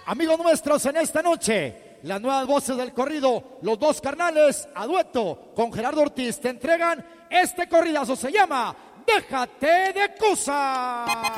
Amigos nuestros, en esta noche, las nuevas voces del corrido, los dos carnales, a dueto con Gerardo Ortiz, te entregan este corridazo, se llama Déjate de Cosas.